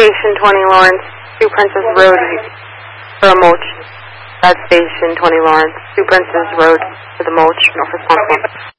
Station 20 Lawrence, 2 Princess Road for a mulch. That's Station 20 Lawrence, 2 Princess Road for the mulch, North Wisconsin.